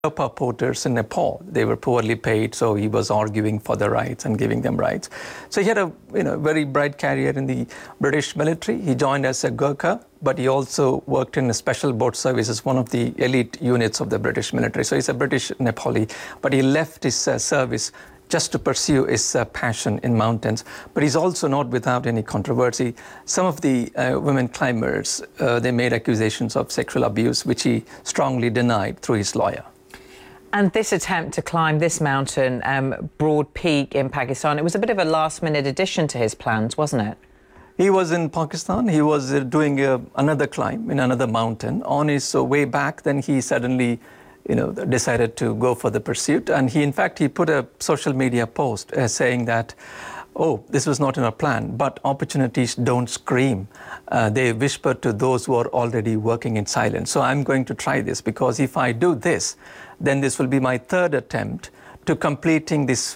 porters in Nepal. They were poorly paid, so he was arguing for their rights and giving them rights. So he had a very bright career in the British military. He joined as a Gurkha, but he also worked in a special boat services, one of the elite units of the British military. So he's a British Nepali, but he left his service just to pursue his passion in mountains. But he's also not without any controversy. Some of the women climbers, they made accusations of sexual abuse, which he strongly denied through his lawyer. And this attempt to climb this mountain, Broad Peak in Pakistan, it was a bit of a last-minute addition to his plans, wasn't it? He was in Pakistan. He was doing another climb in another mountain. On his way back, then he suddenly decided to go for the pursuit. And he put a social media post saying that, oh, this was not in our plan, but opportunities don't scream. They whisper to those who are already working in silence. So I'm going to try this, because if I do this, then this will be my third attempt to completing this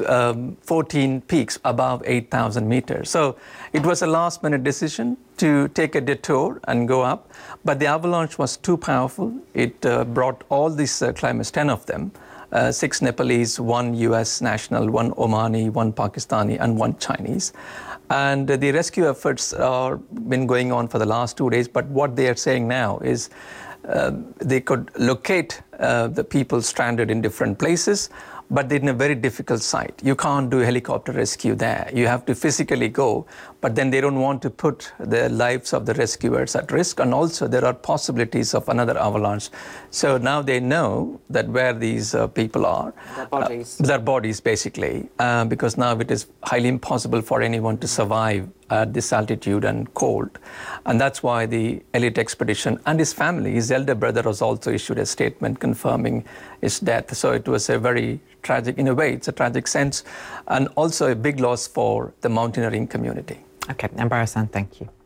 14 peaks above 8,000 meters. So it was a last-minute decision to take a detour and go up, but the avalanche was too powerful. It brought all these climbers, 10 of them, 6 Nepalese, 1 US national, 1 Omani, 1 Pakistani, and 1 Chinese. And the rescue efforts are been going on for the last 2 days, but what they are saying now is they could locate the people stranded in different places, but they're in a very difficult site. You can't do helicopter rescue there. You have to physically go, but then they don't want to put the lives of the rescuers at risk. And also there are possibilities of another avalanche. So now they know that where these people are. Their bodies, basically, because now it is highly impossible for anyone to survive at this altitude and cold. And that's why the elite expedition and his family, his elder brother has also issued a statement confirming his death. So it was a very tragic, in a way, it's a tragic sense, and also a big loss for the mountaineering community. OK, Anbar Hassan, thank you.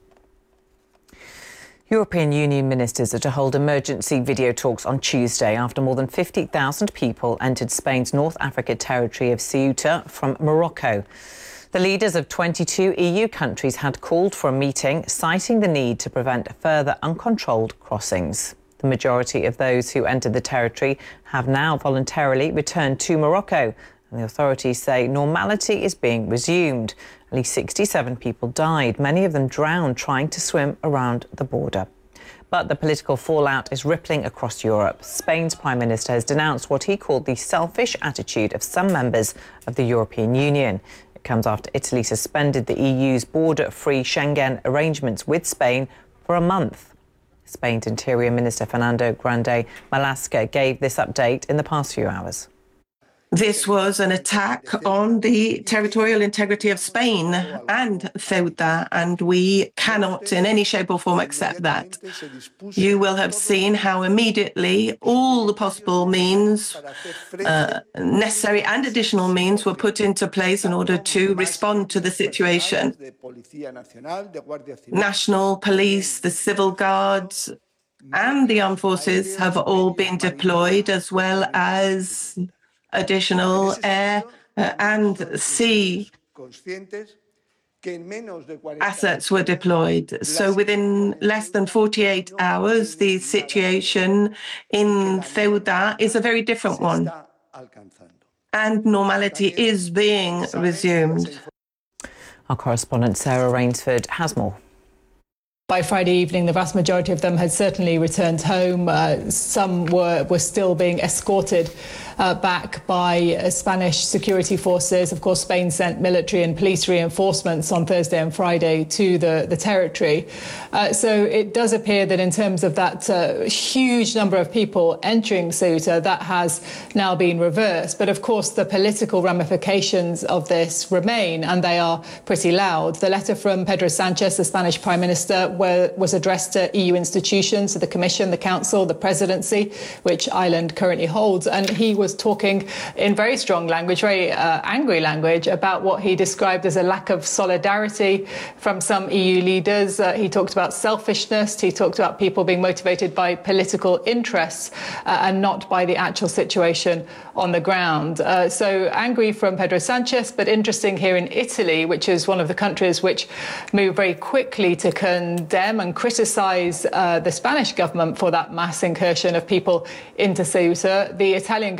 European Union ministers are to hold emergency video talks on Tuesday after more than 50,000 people entered Spain's North Africa territory of Ceuta from Morocco. The leaders of 22 EU countries had called for a meeting, citing the need to prevent further uncontrolled crossings. The majority of those who entered the territory have now voluntarily returned to Morocco, and the authorities say normality is being resumed. At least 67 people died, many of them drowned trying to swim around the border. But the political fallout is rippling across Europe. Spain's Prime Minister has denounced what he called the selfish attitude of some members of the European Union. It comes after Italy suspended the EU's border-free Schengen arrangements with Spain for a month. Spain's Interior Minister Fernando Grande Marlaska gave this update in the past few hours. This was an attack on the territorial integrity of Spain and Ceuta, and we cannot in any shape or form accept that. You will have seen how immediately all the possible means, necessary and additional means, were put into place in order to respond to the situation. National police, the civil guards, and the armed forces have all been deployed, as well as additional air and sea assets were deployed. So within less than 48 hours, the situation in Ceuta is a very different one, and normality is being resumed. Our correspondent Sarah Rainsford has more. By Friday evening, the vast majority of them had certainly returned home. Some were still being escorted back by Spanish security forces. Of course, Spain sent military and police reinforcements on Thursday and Friday to the territory. So it does appear that in terms of that huge number of people entering Ceuta, that has now been reversed. But of course, the political ramifications of this remain, and they are pretty loud. The letter from Pedro Sanchez, the Spanish Prime Minister, was addressed to EU institutions, to the Commission, the Council, the Presidency, which Ireland currently holds. And he was was talking in very strong language, very angry language, about what he described as a lack of solidarity from some EU leaders. He talked about selfishness. He talked about people being motivated by political interests and not by the actual situation on the ground. So angry from Pedro Sanchez, but interesting here in Italy, which is one of the countries which moved very quickly to condemn and criticise the Spanish government for that mass incursion of people into Ceuta. The Italian